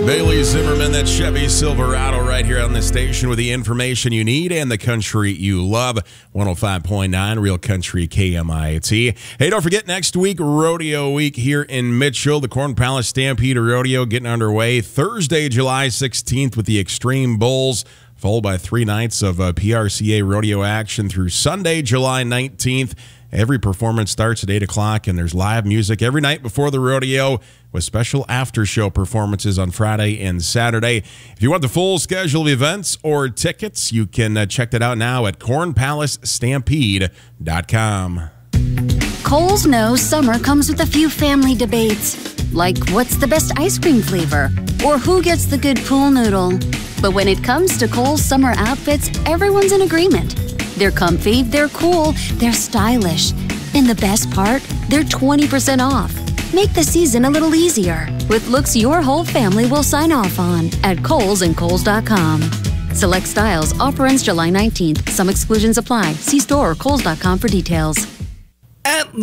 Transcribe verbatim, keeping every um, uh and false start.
Bailey Zimmerman, that Chevy Silverado right here on the station with the information you need and the country you love. one oh five point nine Real Country K M I T. Hey, don't forget next week, Rodeo Week here in Mitchell. The Corn Palace Stampede Rodeo getting underway Thursday, July sixteenth with the Extreme Bulls, followed by three nights of uh, P R C A rodeo action through Sunday, July nineteenth. Every performance starts at eight o'clock, and there's live music every night before the rodeo with special after-show performances on Friday and Saturday. If you want the full schedule of events or tickets, you can uh, check that out now at corn palace stampede dot com. Kohl's knows summer comes with a few family debates, like what's the best ice cream flavor or who gets the good pool noodle. But when it comes to Kohl's summer outfits, everyone's in agreement. They're comfy, they're cool, they're stylish. And the best part, they're twenty percent off. Make the season a little easier with looks your whole family will sign off on at Kohl's and Kohl's dot com. Select styles. Offer ends July nineteenth. Some exclusions apply. See store or Kohl's dot com for details. At